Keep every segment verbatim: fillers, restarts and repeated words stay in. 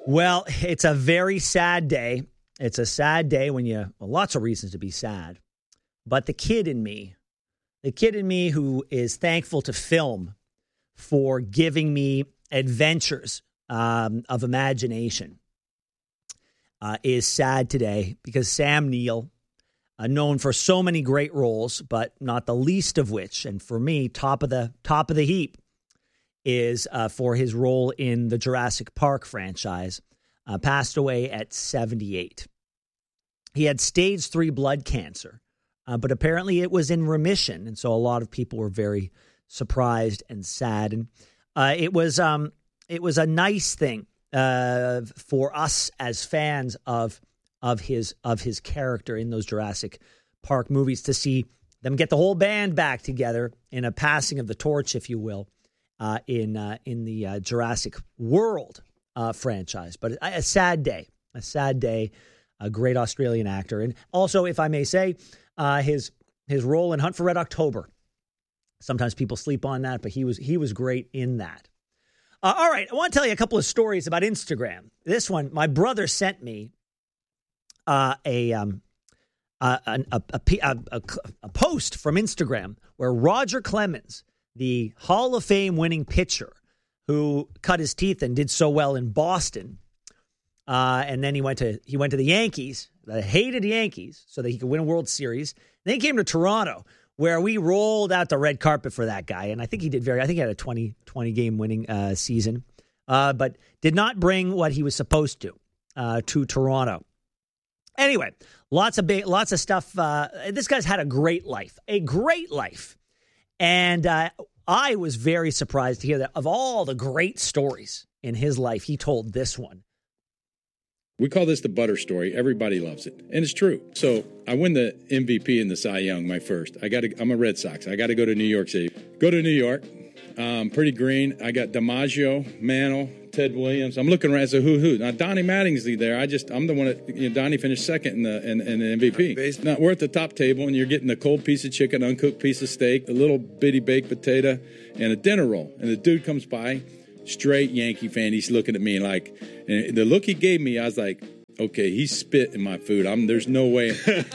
Well, it's a very sad day. It's a sad day when you, well, lots of reasons to be sad. But the kid in me, the kid in me who is thankful to film for giving me adventures um, of imagination, uh, is sad today because Sam Neill, uh, known for so many great roles, but not the least of which, and for me, top of the top of the heap, is uh, for his role in the Jurassic Park franchise, uh, passed away at seventy-eight. He had stage three blood cancer, uh, but apparently it was in remission, and so a lot of people were very surprised and sad. And uh, it was um, it was a nice thing uh, for us as fans of of his of his character in those Jurassic Park movies to see them get the whole band back together in a passing of the torch, if you will, uh, in uh, in the uh, Jurassic World uh, franchise. But a, a sad day, a sad day. A great Australian actor, and also, if I may say, uh, his his role in Hunt for Red October. Sometimes people sleep on that, but he was he was great in that. Uh, all right, I want to tell you a couple of stories about Instagram. This one, my brother sent me uh, a, um, a, a, a, a, a, a post from Instagram where Roger Clemens, the Hall of Fame winning pitcher who cut his teeth and did so well in Boston, uh, and then he went to he went to the Yankees, the hated Yankees, so that he could win a World Series. Then he came to Toronto, where we rolled out the red carpet for that guy. And I think he did very, I think he had a twenty, twenty game winning uh, season, uh, but did not bring what he was supposed to uh, to Toronto. Anyway, lots of ba- lots of stuff. Uh, this guy's had a great life, a great life. And uh, I was very surprised to hear that of all the great stories in his life, he told this one. We call this the butter story. Everybody loves it. And it's true. So I win the M V P in the Cy Young, my first. I got to, I'm a Red Sox. I got to go to New York City. Go to New York. Um, pretty green. I got DiMaggio, Mantle, Ted Williams. I'm looking around as a who-who. Now, Donnie Mattingsley there. I just, I'm the one that, you know, Donnie finished second in the, in, in the M V P. Now, we're at the top table, and you're getting a cold piece of chicken, uncooked piece of steak, a little bitty baked potato, and a dinner roll. And the dude comes by, straight Yankee fan. He's looking at me like, and the look he gave me, I was like, okay, he spit in my food. I'm, there's no way.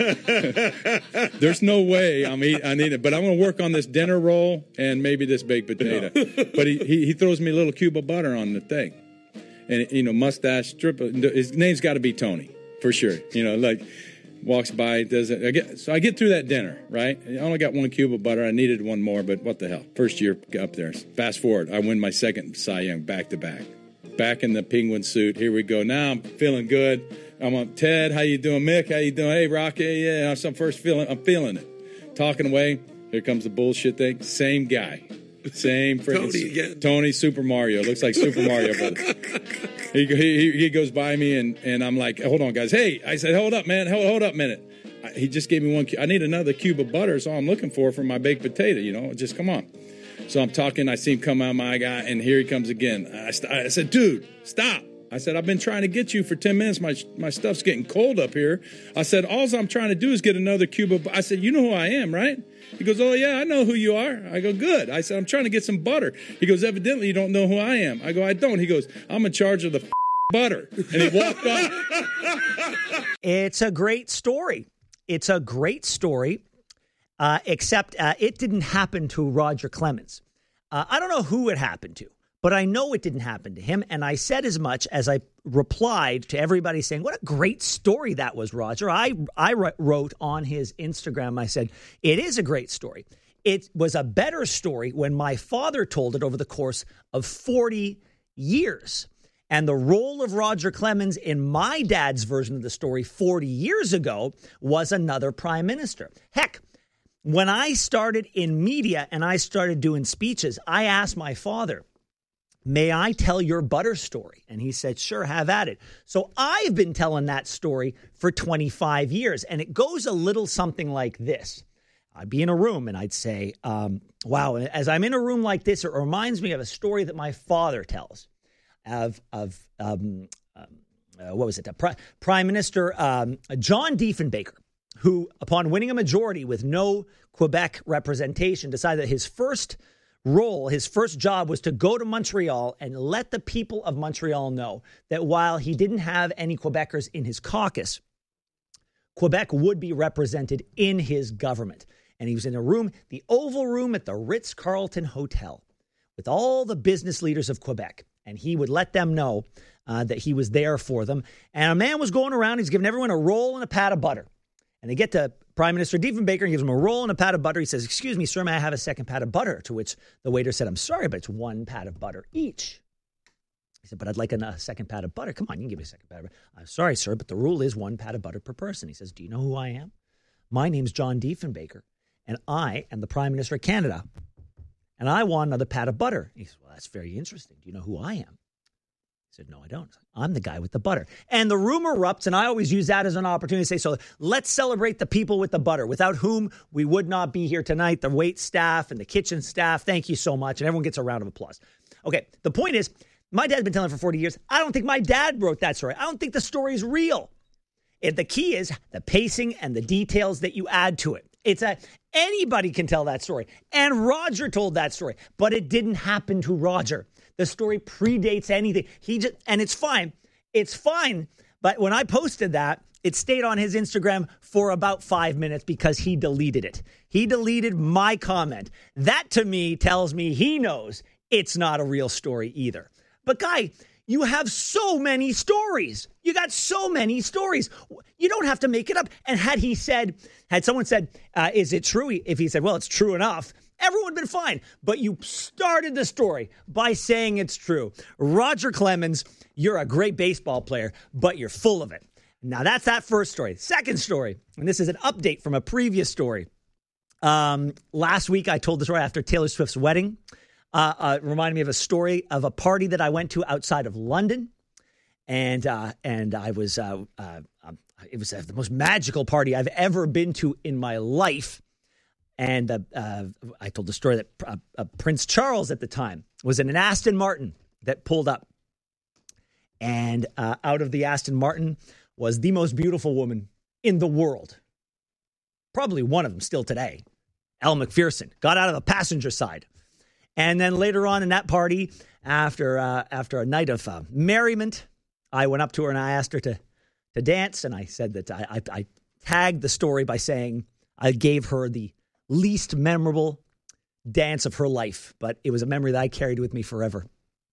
there's no way I'm eat, I need it. But I'm going to work on this dinner roll and maybe this baked potato. But he, he he throws me a little cube of butter on the thing. And, you know, mustache, strip. His name's got to be Tony, for sure. You know, like, walks by, does it. I get, so I get through that dinner, right? I only got one cube of butter. I needed one more, but what the hell. First year up there. Fast forward, I win my second Cy Young back to back. Back in the Penguin suit. Here we go. Now I'm feeling good. I'm on Ted. How you doing, Mick? How you doing? Hey, Rocky. Yeah, I'm first feeling. I'm feeling it. Talking away. Here comes the bullshit thing. Same guy. Same freaking Tony again. Tony Super Mario. Looks like Super Mario Brothers. He, he he goes by me and and I'm like, hold on, guys. Hey, I said, hold up, man. Hold hold up a minute. I, he just gave me one. I need another cube of butter. That's all I'm looking for for my baked potato. You know, just come on. So I'm talking, I see him come out, my guy, and here he comes again. I, st- I said, dude, stop. I said, I've been trying to get you for ten minutes. My my stuff's getting cold up here. I said, all I'm trying to do is get another cube of, I said, you know who I am, right? He goes, oh, yeah, I know who you are. I go, good. I said, I'm trying to get some butter. He goes, evidently you don't know who I am. I go, I don't. He goes, I'm in charge of the f- butter. And he walked off. It's a great story. It's a great story. Uh, except uh, it didn't happen to Roger Clemens. Uh, I don't know who it happened to, but I know it didn't happen to him. And I said as much as I replied to everybody saying, what a great story that was, Roger. I, I wrote on his Instagram, I said, it is a great story. It was a better story when my father told it over the course of forty years. And the role of Roger Clemens in my dad's version of the story forty years ago was another prime minister. Heck, when I started in media and I started doing speeches, I asked my father, may I tell your butter story? And he said, sure, have at it. So I've been telling that story for twenty-five years. And it goes a little something like this. I'd be in a room and I'd say, um, wow, as I'm in a room like this, it reminds me of a story that my father tells of, of um, um, uh, what was it, Pri- Prime Minister um, John Diefenbaker, who, upon winning a majority with no Quebec representation, decided that his first role, his first job was to go to Montreal and let the people of Montreal know that while he didn't have any Quebecers in his caucus, Quebec would be represented in his government. And he was in a room, the Oval Room at the Ritz-Carlton Hotel, with all the business leaders of Quebec. And he would let them know uh, that he was there for them. And a man was going around, he's giving everyone a roll and a pat of butter. And they get to Prime Minister Diefenbaker and gives him a roll and a pat of butter. He says, "Excuse me, sir, may I have a second pat of butter?" To which the waiter said, "I'm sorry, but it's one pat of butter each." He said, "But I'd like a, a second pat of butter." "Come on, you can give me a second pat of butter." "I'm sorry, sir, but the rule is one pat of butter per person." He says, "Do you know who I am? My name's John Diefenbaker, and I am the Prime Minister of Canada, and I want another pat of butter." He said, "Well, that's very interesting. Do you know who I am?" He said, "No, I don't. I'm the guy with the butter." And the room erupts, and I always use that as an opportunity to say, so let's celebrate the people with the butter, without whom we would not be here tonight, the wait staff and the kitchen staff. Thank you so much. And everyone gets a round of applause. Okay, the point is, my dad's been telling it for forty years. I don't think my dad wrote that story. I don't think the story is real. It, the key is the pacing and the details that you add to it. It's a, anybody can tell that story. And Roger told that story, but it didn't happen to Roger. The story predates anything. He just, and it's fine. It's fine. But when I posted that, it stayed on his Instagram for about five minutes because he deleted it. He deleted my comment. That to me tells me he knows it's not a real story either. But Guy, you have so many stories. You got so many stories. You don't have to make it up. And had he said, had someone said, uh, is it true? If he said, well, it's true enough, everyone would have been fine. But you started the story by saying it's true. Roger Clemens, you're a great baseball player, but you're full of it. Now, that's that first story. Second story, and this is an update from a previous story. Um, last week, I told the story after Taylor Swift's wedding. Uh, uh, reminded me of a story of a party that I went to outside of London. And uh, and I was, uh, uh, um, it was uh, the most magical party I've ever been to in my life. And uh, uh, I told the story that uh, uh, Prince Charles at the time was in an Aston Martin that pulled up. And uh, out of the Aston Martin was the most beautiful woman in the world. Probably one of them still today. Elle Macpherson got out of the passenger side. And then later on in that party, after uh, after a night of uh, merriment, I went up to her and I asked her to to dance. And I said that I, I, I tagged the story by saying I gave her the least memorable dance of her life, but it was a memory that I carried with me forever.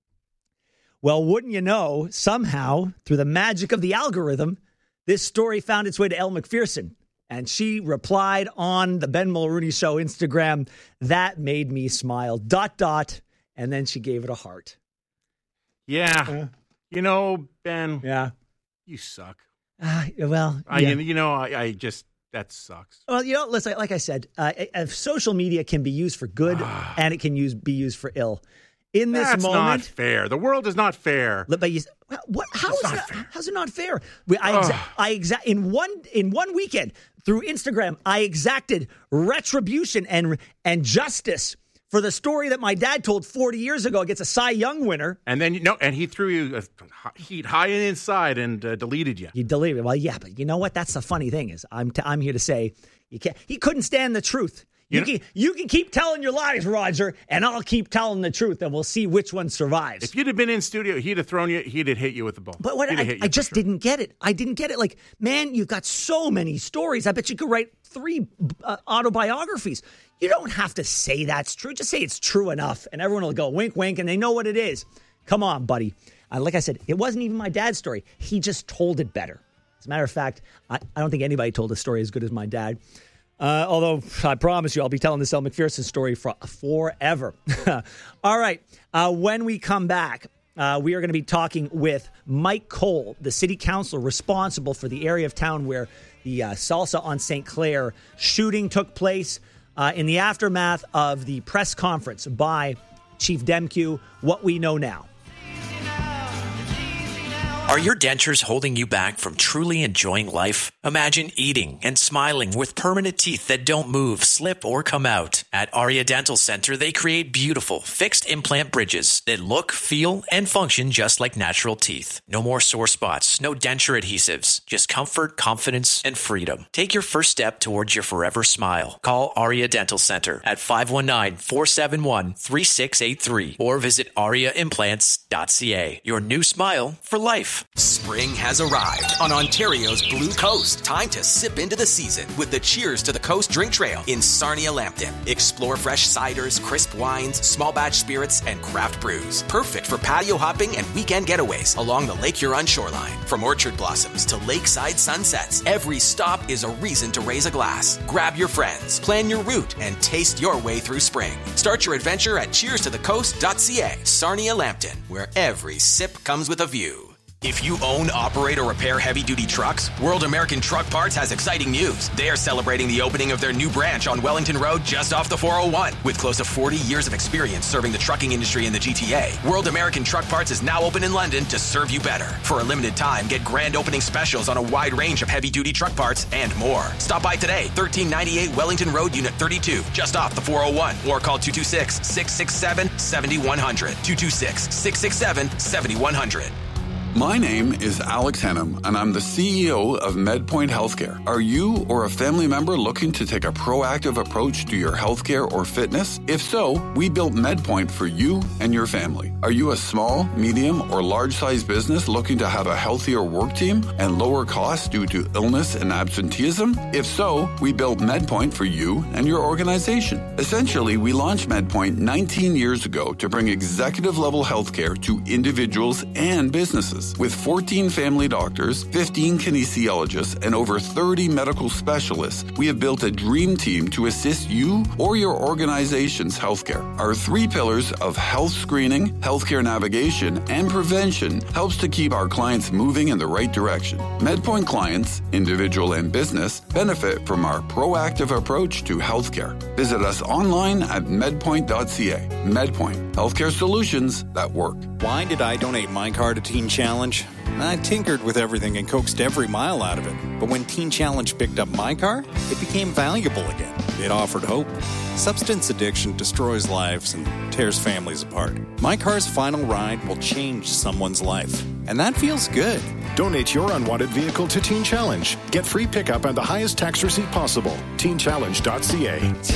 Well, wouldn't you know, somehow, through the magic of the algorithm, this story found its way to Elle Macpherson. And she replied on the Ben Mulrooney Show Instagram, "That made me smile, dot, dot." And then she gave it a heart. Yeah. Uh, you know, Ben. Yeah. You suck. Uh, well, I, yeah. you know, I, I just, that sucks. Well, you know, listen, like I said, uh, if social media can be used for good and it can use be used for ill. In this That's moment, not fair. The world is not fair. But you, what? How is not that? fair. How's it not fair? We, I, exa- I exa- in one in one weekend through Instagram, I exacted retribution and and justice for the story that my dad told forty years ago against a Cy Young winner. And then, you know, and he threw you a heat high and inside and uh, deleted you. He deleted. Well, yeah, but you know what? That's the funny thing is, I'm t- I'm here to say you can't. He couldn't stand the truth. You, you, know, can, you can keep telling your lies, Roger, and I'll keep telling the truth, and we'll see which one survives. If you'd have been in studio, he'd have thrown you, he'd have hit you with the ball. But what I, I just sure. didn't get it. I didn't get it. Like, man, you've got so many stories. I bet you could write three uh, autobiographies. You don't have to say that's true. Just say it's true enough, and everyone will go wink, wink, and they know what it is. Come on, buddy. Uh, like I said, it wasn't even my dad's story. He just told it better. As a matter of fact, I, I don't think anybody told a story as good as my dad. Uh, although I promise you, I'll be telling this Elle Macpherson story for forever. All right. Uh, when we come back, uh, we are going to be talking with Mike Cole, the city councilor responsible for the area of town where the uh, Salsa on Saint Clair shooting took place uh, in the aftermath of the press conference by Chief Demkew. What we know now. Are your dentures holding you back from truly enjoying life? Imagine eating and smiling with permanent teeth that don't move, slip, or come out. At Aria Dental Center, they create beautiful, fixed implant bridges that look, feel, and function just like natural teeth. No more sore spots, no denture adhesives, just comfort, confidence, and freedom. Take your first step towards your forever smile. Call Aria Dental Center at five one nine, four seven one, three six eight three or visit aria implants dot c a. Your new smile for life. Spring has arrived on Ontario's Blue Coast. Time to sip into the season with the Cheers to the Coast drink trail in Sarnia Lambton. Explore fresh ciders, crisp wines, small batch spirits, and craft brews. Perfect for patio hopping and weekend getaways along the Lake Huron shoreline. From orchard blossoms to lakeside sunsets, every stop is a reason to raise a glass. Grab your friends, plan your route, and taste your way through spring. Start your adventure at cheers to the coast dot c a. Sarnia Lambton, where every sip comes with a view. If you own, operate, or repair heavy-duty trucks, World American Truck Parts has exciting news. They are celebrating the opening of their new branch on Wellington Road just off the four oh one. With close to forty years of experience serving the trucking industry in the G T A, World American Truck Parts is now open in London to serve you better. For a limited time, get grand opening specials on a wide range of heavy-duty truck parts and more. Stop by today, thirteen ninety-eight Wellington Road, Unit thirty-two, just off the four oh one, or call two two six, six six seven, seven one zero zero, two two six, six six seven, seven one zero zero. My name is Alex Henham, and I'm the C E O of MedPoint Healthcare. Are you or a family member looking to take a proactive approach to your healthcare or fitness? If so, we built MedPoint for you and your family. Are you a small, medium, or large-sized business looking to have a healthier work team and lower costs due to illness and absenteeism? If so, we built MedPoint for you and your organization. Essentially, we launched MedPoint nineteen years ago to bring executive-level healthcare to individuals and businesses. With fourteen family doctors, fifteen kinesiologists, and over thirty medical specialists, we have built a dream team to assist you or your organization's healthcare. Our three pillars of health screening, healthcare navigation, and prevention helps to keep our clients moving in the right direction. MedPoint clients, individual and business, benefit from our proactive approach to healthcare. Visit us online at medpoint dot c a. MedPoint, healthcare solutions that work. Why did I donate my car to Teen Challenge? I tinkered with everything and coaxed every mile out of it. But when Teen Challenge picked up my car, it became valuable again. It offered hope. Substance addiction destroys lives and tears families apart. My car's final ride will change someone's life. And that feels good. Donate your unwanted vehicle to Teen Challenge. Get free pickup and the highest tax receipt possible. teen challenge dot c a.